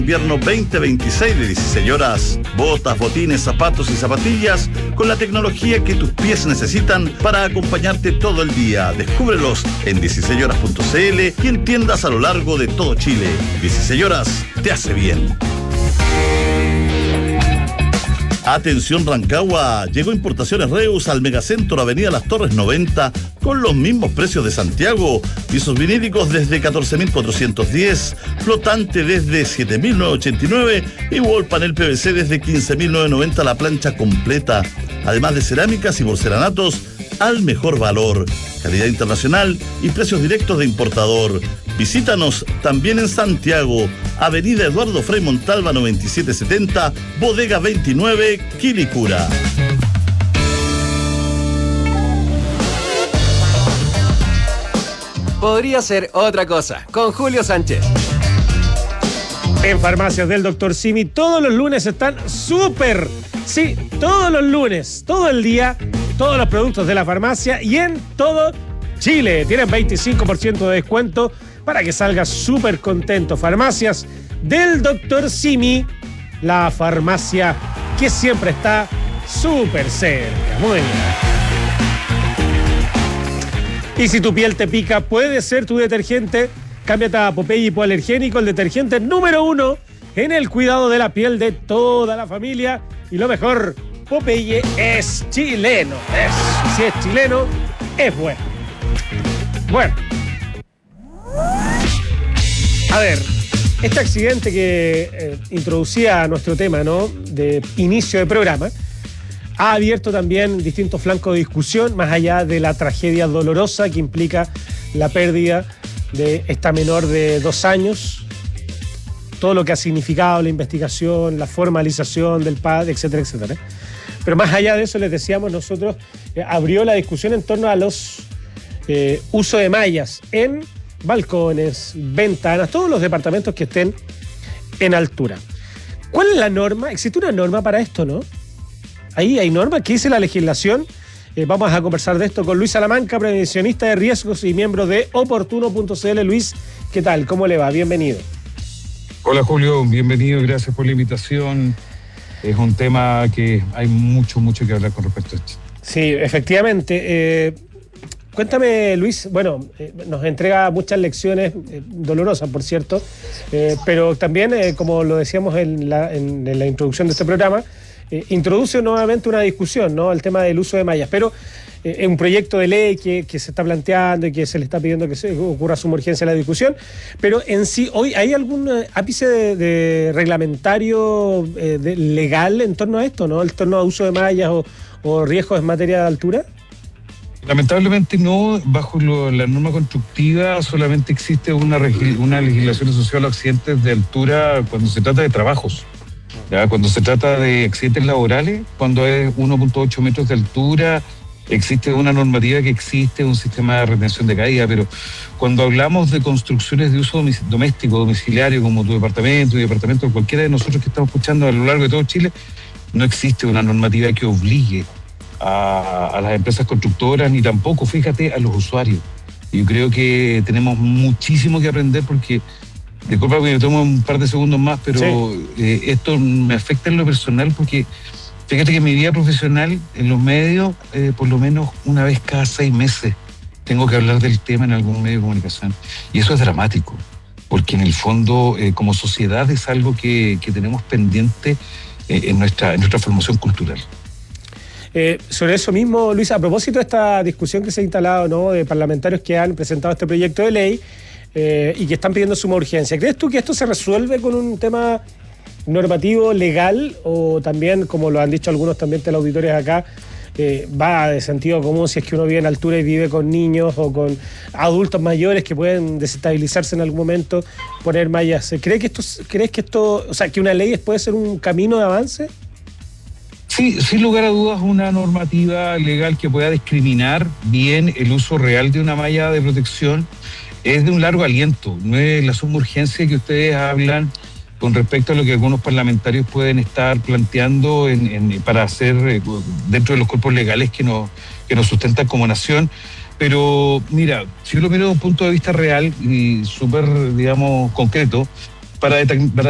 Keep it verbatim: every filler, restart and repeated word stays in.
Invierno veinte veintiséis de dieciséis horas. Botas, botines, zapatos y zapatillas con la tecnología que tus pies necesitan para acompañarte todo el día. Descúbrelos en dieciséis horas punto c l y en tiendas a lo largo de todo Chile. dieciséis horas te hace bien. Atención Rancagua, llegó Importaciones Reus al Megacentro Avenida Las Torres noventa con los mismos precios de Santiago. Pisos vinílicos desde catorce mil cuatrocientos diez, flotante desde siete mil novecientos ochenta y nueve y wall panel P V C desde quince mil novecientos noventa la plancha completa. Además de cerámicas y porcelanatos al mejor valor, calidad internacional y precios directos de importador. Visítanos también en Santiago, Avenida Eduardo Frei Montalva noventa y siete setenta, Bodega veintinueve, Quilicura. Podría ser otra cosa, con Julio Sánchez. En Farmacias del doctor Simi, todos los lunes están súper. Sí, todos los lunes, todo el día, todos los productos de la farmacia y en todo Chile. Tienen veinticinco por ciento de descuento para que salgas súper contento. Farmacias del doctor Simi, la farmacia que siempre está súper cerca. Muy bien. Y si tu piel te pica, puede ser tu detergente. Cámbiate a Popeye hipoalergénico, el detergente número uno en el cuidado de la piel de toda la familia. Y lo mejor, Popeye es chileno. Es, si es chileno, es bueno. Bueno. A ver, este accidente que eh, introducía nuestro tema, ¿no?, de inicio de programa, ha abierto también distintos flancos de discusión, más allá de la tragedia dolorosa que implica la pérdida de esta menor de dos años, todo lo que ha significado la investigación, la formalización del padre, etcétera, etcétera. Pero más allá de eso, les decíamos nosotros, eh, abrió la discusión en torno a los eh, uso de mallas en balcones, ventanas, todos los departamentos que estén en altura. ¿Cuál es la norma? ¿Existe una norma para esto, no? Ahí hay norma. ¿Qué dice la legislación? Eh, vamos a conversar de esto con Luis Salamanca, prevencionista de riesgos y miembro de oportuno punto c l. Luis, ¿qué tal? ¿Cómo le va? Bienvenido. Hola Julio, bienvenido, gracias por la invitación. Es un tema que hay mucho, mucho que hablar con respecto a esto. Sí, efectivamente. Eh, cuéntame, Luis, bueno, eh, nos entrega muchas lecciones, eh, dolorosas, por cierto, eh, pero también, eh, como lo decíamos en la, en, en la introducción de este programa, eh, introduce nuevamente una discusión, ¿no?, el tema del uso de mallas, pero es eh, un proyecto de ley que, que se está planteando y que se le está pidiendo que se ocurra suma urgencia la discusión, pero en sí, hoy ¿hay algún ápice de, de reglamentario eh, de, legal en torno a esto, ¿no?, en torno a uso de mallas o, o riesgos en materia de altura? Lamentablemente no, bajo lo, la norma constructiva solamente existe una, una legislación asociada a los accidentes de altura cuando se trata de trabajos. ¿Ya? Cuando se trata de accidentes laborales, cuando es uno punto ocho metros de altura, existe una normativa que existe, un sistema de retención de caída, pero cuando hablamos de construcciones de uso doméstico, domiciliario, como tu departamento, y departamento de cualquiera de nosotros que estamos escuchando a lo largo de todo Chile, no existe una normativa que obligue a, a las empresas constructoras, ni tampoco, fíjate, a los usuarios. Yo creo que tenemos muchísimo que aprender porque, disculpa que me tomo un par de segundos más, pero sí. eh, esto me afecta en lo personal porque fíjate que en mi vida profesional, en los medios, eh, por lo menos una vez cada seis meses tengo que hablar del tema en algún medio de comunicación. Y eso es dramático, porque en el fondo, eh, como sociedad, es algo que, que tenemos pendiente eh, en, nuestra, en nuestra formación cultural. Eh, sobre eso mismo, Luis, a propósito de esta discusión que se ha instalado, ¿no?, de parlamentarios que han presentado este proyecto de ley eh, y que están pidiendo suma urgencia, ¿crees tú que esto se resuelve con un tema normativo, legal, o también, como lo han dicho algunos también teleauditores acá, eh, va de sentido común si es que uno vive en altura y vive con niños o con adultos mayores que pueden desestabilizarse en algún momento, poner mallas? ¿Crees que esto, crees que esto, o sea, que una ley puede ser un camino de avance? Sí, sin lugar a dudas, una normativa legal que pueda discriminar bien el uso real de una malla de protección es de un largo aliento. No es la suma urgencia que ustedes hablan con respecto a lo que algunos parlamentarios pueden estar planteando en, en, para hacer eh, dentro de los cuerpos legales que nos, que nos sustentan como nación. Pero mira, si yo lo miro desde un punto de vista real y súper, digamos, concreto, para, para